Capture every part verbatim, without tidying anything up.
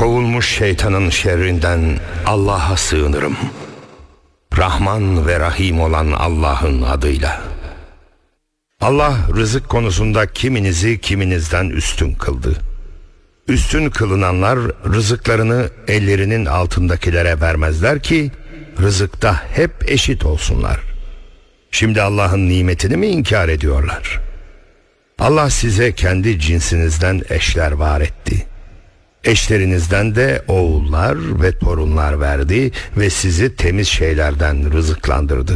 Kovulmuş şeytanın şerrinden Allah'a sığınırım. Rahman ve Rahim olan Allah'ın adıyla. Allah rızık konusunda kiminizi kiminizden üstün kıldı. Üstün kılınanlar rızıklarını ellerinin altındakilere vermezler ki rızıkta hep eşit olsunlar. Şimdi Allah'ın nimetini mi inkar ediyorlar? Allah size kendi cinsinizden eşler var etti. Eşlerinizden de oğullar ve torunlar verdi ve sizi temiz şeylerden rızıklandırdı.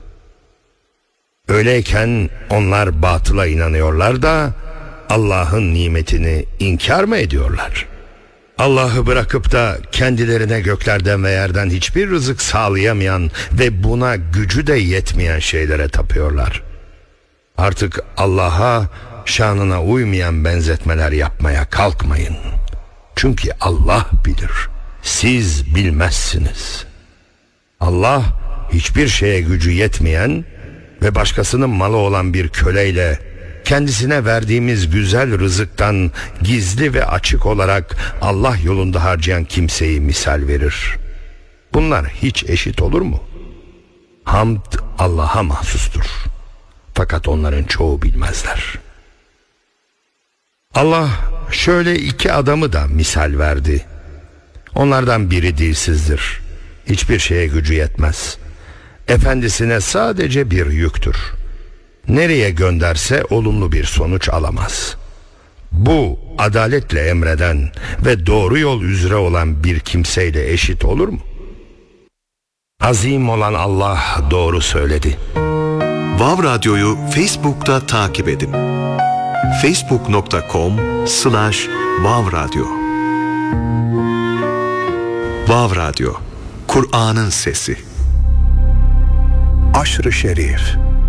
Öyleyken onlar batıla inanıyorlar da Allah'ın nimetini inkar mı ediyorlar? Allah'ı bırakıp da kendilerine göklerden ve yerden hiçbir rızık sağlayamayan ve buna gücü de yetmeyen şeylere tapıyorlar. Artık Allah'a şanına uymayan benzetmeler yapmaya kalkmayın. Çünkü Allah bilir, siz bilmezsiniz. Allah hiçbir şeye gücü yetmeyen ve başkasının malı olan bir köleyle kendisine verdiğimiz güzel rızıktan gizli ve açık olarak Allah yolunda harcayan kimseyi misal verir. Bunlar hiç eşit olur mu? Hamd Allah'a mahsustur. Fakat onların çoğu bilmezler. Allah şöyle iki adamı da misal verdi. Onlardan biri dilsizdir. Hiçbir şeye gücü yetmez. Efendisine sadece bir yüktür. Nereye gönderse olumlu bir sonuç alamaz. Bu adaletle emreden ve doğru yol üzere olan bir kimseyle eşit olur mu? Azim olan Allah doğru söyledi. Vav Radyo'yu Facebook'ta takip edin. facebook nokta com slash vav radyo. Vav Radyo, Kur'an'ın sesi. Aşr-ı Şerif